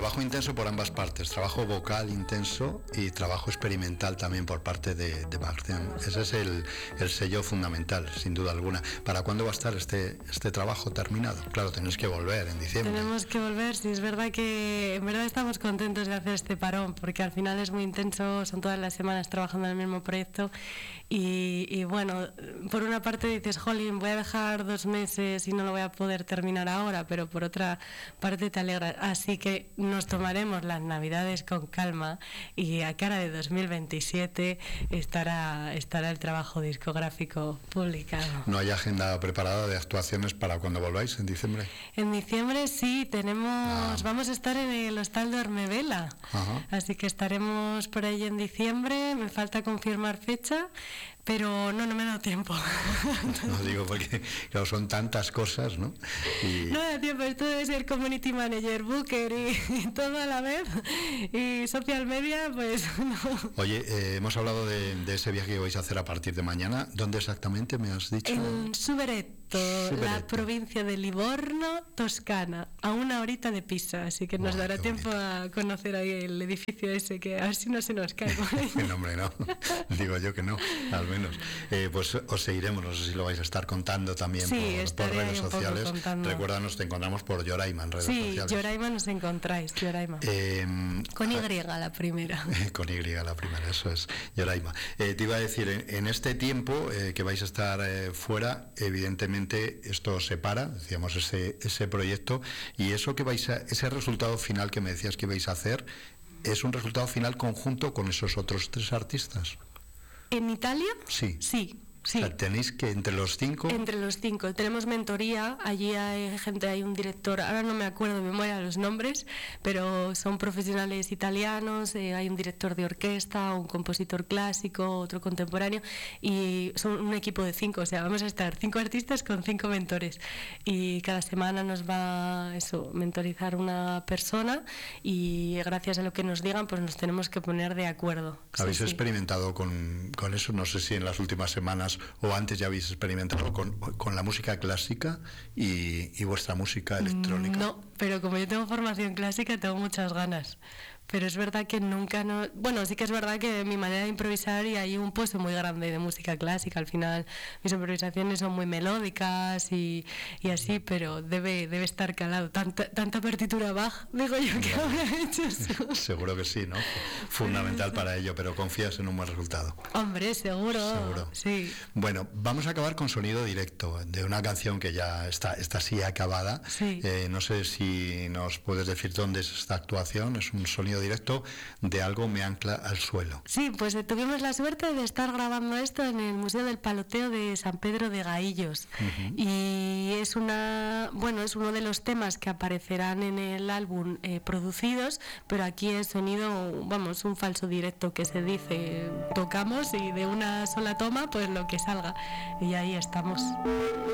trabajo intenso por ambas partes, trabajo vocal intenso y trabajo experimental también por parte de Martín. Ese es el sello fundamental, sin duda alguna. ¿Para cuándo va a estar este trabajo terminado? Claro, tenéis que volver en diciembre. Tenemos que volver, sí, es verdad que en verdad estamos contentos de hacer este parón, porque al final es muy intenso, son todas las semanas trabajando en el mismo proyecto y bueno, por una parte dices, jolín, voy a dejar 2 meses y no lo voy a poder terminar ahora, pero por otra parte te alegra. Así que nos tomaremos las Navidades con calma y a cara de 2027 estará el trabajo discográfico publicado. ¿No hay agenda preparada de actuaciones para cuando volváis en diciembre? En diciembre sí, vamos a estar en el Hostal de Ormevela. Ajá. Así que estaremos por ahí en diciembre, me falta confirmar fecha, pero no me ha dado tiempo. No digo porque, claro, son tantas cosas, ¿no? Y... No da tiempo, esto debe ser community manager, booker y todo a la vez, y social media, pues no. Oye, hemos hablado de ese viaje que vais a hacer a partir de mañana. ¿Dónde exactamente me has dicho? En Suberetto, la provincia de Livorno, Toscana, a 1 horita de Pisa, así que nos dará tiempo a conocer ahí el edificio ese, que a ver si no se nos cae. El nombre no, digo yo que no, al menos. Pues os seguiremos, no sé si lo vais a estar contando también por redes sociales. Recuérdanos, te encontramos por Yoraima en redes sociales. Sí, Yoraima nos encontráis, Yoraima. Con Y la primera. Con Y la primera, eso es, Yoraima. Te iba a decir, en este tiempo que vais a estar fuera, evidentemente esto os separa, decíamos, ese proyecto, y eso que ese resultado final que me decías que vais a hacer, ¿es un resultado final conjunto con esos otros 3 artistas? ¿En Italia? Sí. Sí. Sí. O sea, tenéis que entre los 5... Entre los 5. Tenemos mentoría, allí hay gente, hay un director, ahora no me acuerdo de memoria los nombres, pero son profesionales italianos, hay un director de orquesta, un compositor clásico, otro contemporáneo, y son un equipo de 5, o sea, vamos a estar 5 artistas con 5 mentores, y cada semana nos va a mentorizar una persona, y gracias a lo que nos digan, pues nos tenemos que poner de acuerdo. ¿Habéis experimentado con eso? No sé si en las últimas semanas o antes ya habéis experimentado con la música clásica y vuestra música electrónica. No, pero como yo tengo formación clásica tengo muchas ganas, pero es verdad que bueno, sí que es verdad que mi manera de improvisar, y hay un puesto muy grande de música clásica, al final mis improvisaciones son muy melódicas y así, pero debe estar calado, tanta partitura Bach, digo yo, que habrá hecho eso. Seguro que sí, ¿no? Fundamental para ello, pero confías en un buen resultado. Hombre, seguro. Sí. Bueno, vamos a acabar con sonido directo de una canción que ya está así acabada. Sí. No sé si nos puedes decir dónde es esta actuación. Es un sonido directo de Algo me ancla al suelo. Sí, pues tuvimos la suerte de estar grabando esto en el Museo del Paloteo de San Pedro de Gaillos. Uh-huh. Y es uno de los temas que aparecerán en el álbum producidos, pero aquí es sonido, un falso directo que se dice, tocamos y de una sola toma pues lo que salga, y ahí estamos.